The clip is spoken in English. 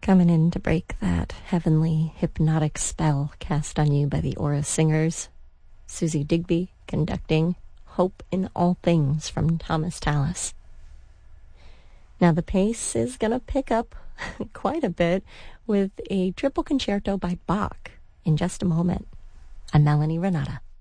Coming in to break that heavenly hypnotic spell cast on you by the Aura Singers, Susie Digby conducting Hope in All Things from Thomas Tallis. Now the pace is going to pick up quite a bit with a triple concerto by Bach in just a moment. I'm Melanie Renata.